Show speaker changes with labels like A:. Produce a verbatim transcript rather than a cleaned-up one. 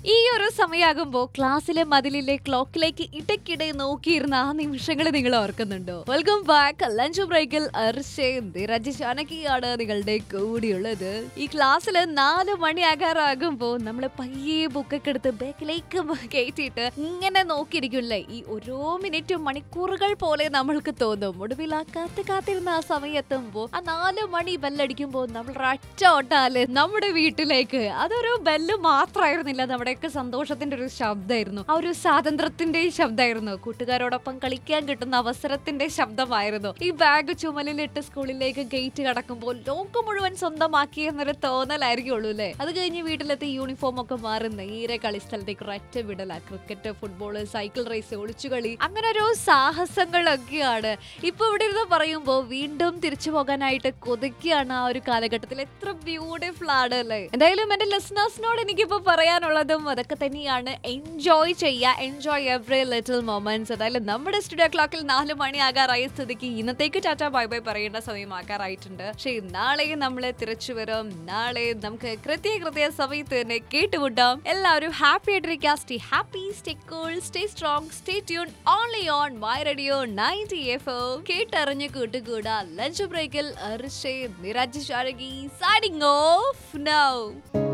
A: ഈ ഒരു സമയമാകുമ്പോ ക്ലാസ്സിലെ മതിലിലെ ക്ലോക്കിലേക്ക് ഇടയ്ക്കിടെ നോക്കിയിരുന്ന ആ നിമിഷങ്ങൾ നിങ്ങൾ ഓർക്കുന്നുണ്ടോ? Welcome back. ലഞ്ച് ബ്രേക്കിൽ ജാനകിയാണ് നിങ്ങളുടെ കൂടിയുള്ളത്. ഈ ക്ലാസ്സിൽ നാല് മണിയാകാറാകുമ്പോ നമ്മള് പയ്യെ ബുക്കൊക്കെ എടുത്ത് ബാക്കിലേക്ക് കയറ്റിയിട്ട് ഇങ്ങനെ നോക്കിയിരിക്കില്ലേ? ഈ ഓരോ മിനിറ്റും മണിക്കൂറുകൾ പോലെ നമ്മൾക്ക് തോന്നും. ഒടുവിൽ ആ കാത്ത് കാത്തിരുന്ന ആ സമയം എത്തുമ്പോ ആ നാല് മണി ബെല്ലടിക്കുമ്പോ നമ്മൾ ഒറ്റ ഓട്ടാല് നമ്മുടെ വീട്ടിലേക്ക്. അതൊരു ബെല്ല് മാത്രമായിരുന്നില്ല, നമ്മുടെയൊക്കെ സന്തോഷത്തിന്റെ ഒരു ശബ്ദമായിരുന്നു. ആ ഒരു സ്വാതന്ത്ര്യത്തിന്റെ ശബ്ദമായിരുന്നു. കൂട്ടുകാരോടൊപ്പം കളിക്കാൻ കിട്ടുന്ന അവസരത്തിന്റെ ശബ്ദമായിരുന്നു. ഈ ബാഗ് ചുമലിലിട്ട് സ്കൂളിലേക്ക് ഗേറ്റ് കടക്കുമ്പോൾ ലോകം മുഴുവൻ സ്വന്തമാക്കി എന്നൊരു തോന്നലായിരിക്കുള്ളൂ അല്ലേ? അത് കഴിഞ്ഞ് വീട്ടിലെത്തി യൂണിഫോം ഒക്കെ മാറി നേരെ കളിസ്ഥലത്തേക്ക് ഒരൊറ്റ വിടല. ക്രിക്കറ്റ്, ഫുട്ബോള്, സൈക്കിൾ റേസ്, ഒളിച്ചുകളി, അങ്ങനെ ഓരോ സാഹസങ്ങളൊക്കെയാണ്. ഇപ്പൊ ഇവിടെ ഇരുന്ന് പറയുമ്പോ വീണ്ടും തിരിച്ചു പോകാനായിട്ട് കൊതിക്കുകയാണ് ആ ഒരു കാലഘട്ടത്തിൽ. എത്ര ബ്യൂട്ടിഫുൾ ആണ് അല്ലേ? എന്തായാലും എന്റെ ലിസണേഴ്സിനോട് എനിക്കിപ്പോ പറയാനുള്ളതും അതൊക്കെ തന്നെയാണ്. എൻജോയ് ചെയ്യുക, എൻജോയ് എവറി ലിറ്റിൽ മൊമെന്റ്സ്. അതായത് നമ്മുടെ സ്റ്റുഡിയോ ക്ലോക്കിൽ നാല് മണി ആകാറായ സ്ഥിതിക്ക് ഇന്നത്തേക്ക് ടാറ്റ ബൈ ബൈ പറയേണ്ട സമയം ആകാറായിട്ടുണ്ട്. പക്ഷേ നാളെയും നമ്മളെ തിരിച്ചു വരും. നാളെ നമുക്ക് കൃത്യ കൃത്യ സമയത്ത് തന്നെ കേട്ടുമുട്ടാം. എല്ലാവരും ഹാപ്പി ആയിട്ടിരിക്കുക. Stay happy, stay cool, stay strong, stay tune only on my radio ninety F M. കേട്ടറിഞ്ഞ് കൂട്ടുകൂടാ. ലഞ്ച് ബ്രേക്കിൽ Neeraj Janaki signing off now.